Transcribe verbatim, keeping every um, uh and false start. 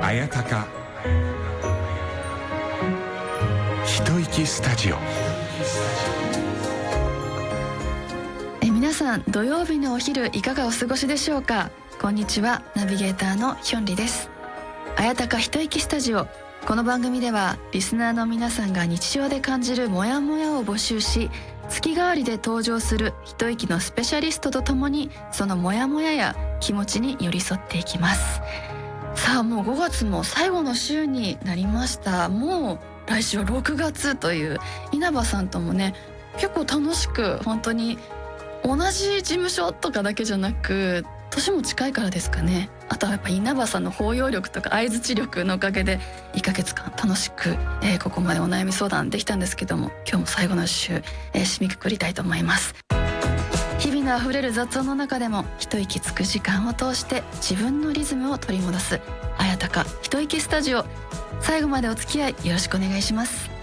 綾鷹一息スタジオ。 え皆さん、土曜日のお昼いかがお過ごしでしょうか。こんにちは、ナビゲーターのヒョンリです。綾鷹一息スタジオ。この番組ではリスナーの皆さんが日常で感じるモヤモヤを募集し、月替わりで登場する一息のスペシャリストとともにそのモヤモヤや気持ちに寄り添っていきます。さあ、もうごがつも最後の週になりました。もう来週はろくがつという、稲葉さんともね結構楽しく、本当に同じ事務所とかだけじゃなく年も近いからですかね。あとはやっぱ稲葉さんの包容力とか相槌力のおかげでいっかげつかん楽しく、えー、ここまでお悩み相談できたんですけども、今日も最後の週、えー、締めくくりたいと思います。日々のあふれる雑音の中でも一息つく時間を通して自分のリズムを取り戻す綾鷹一息スタジオ。最後までお付き合いよろしくお願いします。